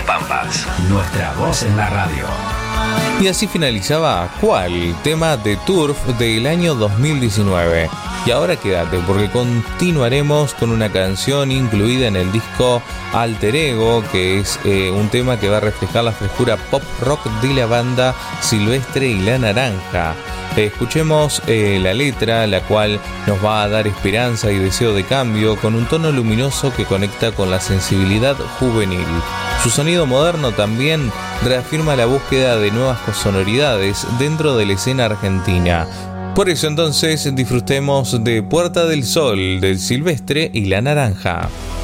Pampas, nuestra voz en la radio. Y así finalizaba ¿Cuál? Tema de Turf del año 2019. Y ahora quédate porque continuaremos con una canción incluida en el disco Alter Ego, que es un tema que va a reflejar la frescura pop rock de la banda Silvestre y La Naranja. Escuchemos la letra, la cual nos va a dar esperanza y deseo de cambio con un tono luminoso que conecta con la sensibilidad juvenil. Su sonido moderno también reafirma la búsqueda de nuevas sonoridades dentro de la escena argentina. Por eso entonces disfrutemos de Puerta del Sol del Silvestre y La Naranja.